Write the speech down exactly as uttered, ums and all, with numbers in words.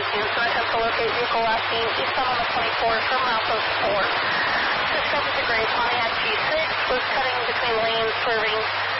Houston, attempt to locate vehicle last seen eastbound on the twenty-four from milepost four. Discovered the gray Pontiac G six was cutting between lanes, swerving